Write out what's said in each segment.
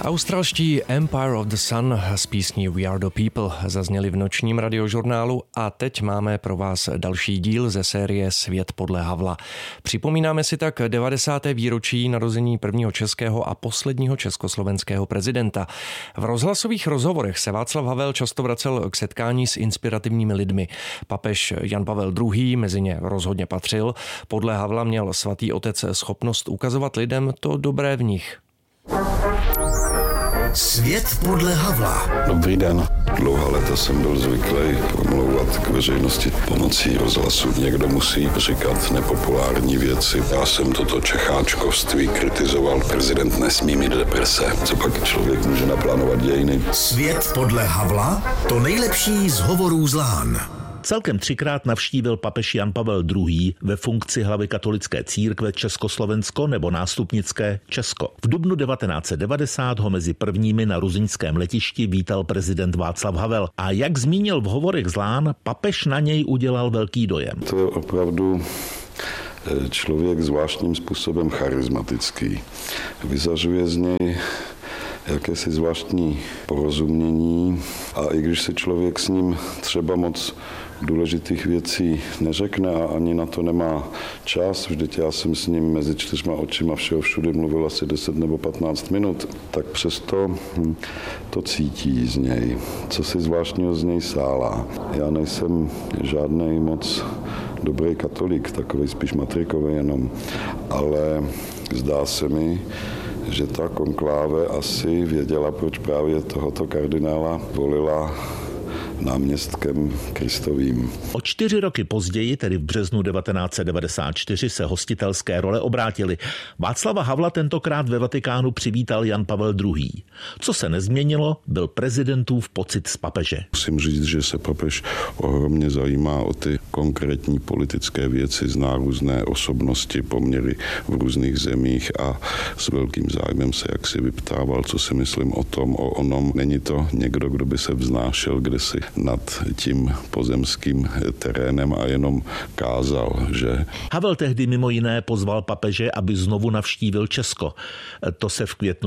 Australští Empire of the Sun s písní We Are the People zazněli v nočním radiožurnálu a teď máme pro vás další díl ze série Svět podle Havla. Připomínáme si tak 90. výročí narození prvního českého a posledního československého prezidenta. V rozhlasových rozhovorech se Václav Havel často vracel k setkání s inspirativními lidmi. Papež Jan Pavel II. Mezi ně rozhodně patřil. Podle Havla měl svatý otec schopnost ukazovat lidem to dobré v nich. Svět podle Havla. Dobrý den. Dlouhá léta jsem byl zvyklý promlouvat k veřejnosti pomocí rozhlasu. Někdo musí říkat nepopulární věci. Já jsem toto čecháčkovství kritizoval. Prezident nesmí mít deprese. Co pak člověk může naplánovat dějiny? Svět podle Havla? To nejlepší z hovorů z Lán. Celkem 3krát navštívil papež Jan Pavel II. Ve funkci hlavy katolické církve Československo nebo nástupnické Česko. V dubnu 1990 ho mezi prvními na ruzyňském letišti vítal prezident Václav Havel. A jak zmínil v hovorech z Lán, papež na něj udělal velký dojem. To je opravdu člověk zvláštním způsobem charismatický. Vyzařuje z něj jakési zvláštní porozumění a i když si člověk s ním třeba moc důležitých věcí neřekne a ani na to nemá čas, vždyť já jsem s ním mezi 4 očima všeho všude mluvil asi 10 nebo 15 minut, tak přesto to cítí z něj, co si zvláštního z něj sálá. Já nejsem žádnej moc dobrý katolík, takový spíš matrikový jenom, ale zdá se mi, že ta konkláve asi věděla, proč právě tohoto kardinála volila náměstkem Kristovým. O 4 roky později, tedy v březnu 1994, se hostitelské role obrátily. Václava Havla tentokrát ve Vatikánu přivítal Jan Pavel II. Co se nezměnilo, byl prezidentův pocit z papeže. Musím říct, že se papež ohromně zajímá o ty konkrétní politické věci, zná různé osobnosti, poměry v různých zemích a s velkým zájmem se jaksi vyptával, co si myslím o tom, o onom. Není to někdo, kdo by se vznášel kdesi nad tím pozemským terénem a jenom kázal, že... Havel tehdy mimo jiné pozval papeže, aby znovu navštívil Česko. To se v květnu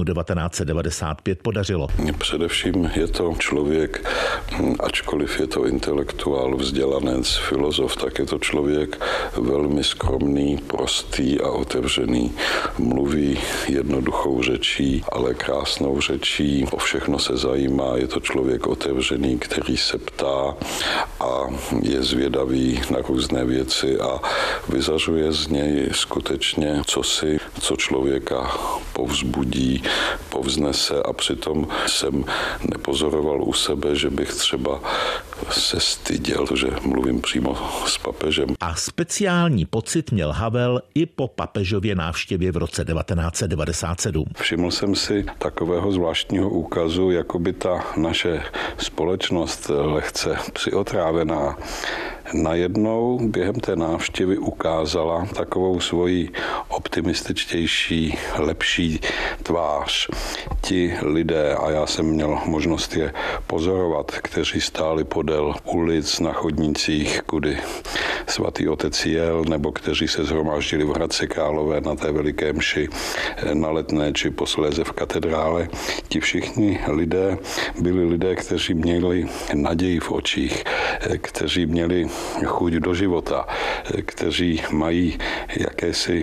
1995 podařilo. Především je to člověk, ačkoliv je to intelektuál, vzdělanec, filozof, tak je to člověk velmi skromný, prostý a otevřený. Mluví jednoduchou řečí, ale krásnou řečí. O všechno se zajímá, je to člověk otevřený, který se ptá a je zvědavý na různé věci a vyzařuje z něj skutečně co člověka povzbudí, povznese a přitom jsem nepozoroval u sebe, že bych třeba se styděl, že mluvím přímo s papežem. A speciální pocit měl Havel i po papežově návštěvě v roce 1997. Všiml jsem si takového zvláštního úkazu, jako by ta naše společnost lehce přiotrávená najednou během té návštěvy ukázala takovou svoji optimističtější, lepší tvář. Ti lidé, a já jsem měl možnost je pozorovat, kteří stáli podél ulic na chodnících, kudy svatý otec jel, nebo kteří se shromáždili v Hradci Králové na té veliké mši na Letné či posléze v katedrále. Ti všichni lidé byli lidé, kteří měli naději v očích, kteří měli chuť do života, kteří mají jakési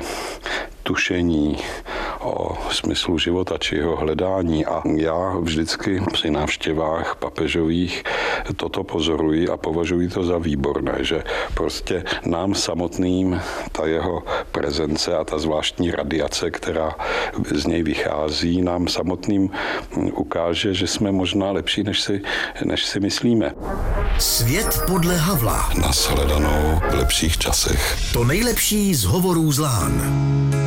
tušení o smyslu života či jeho hledání a já vždycky při návštěvách papežových toto pozoruji a považuji to za výborné, že prostě nám samotným ta jeho prezence a ta zvláštní radiace, která z něj vychází, nám samotným ukáže, že jsme možná lepší, než si myslíme. Svět podle Havla. Nashledanou v lepších časech. To nejlepší z hovorů z Lán.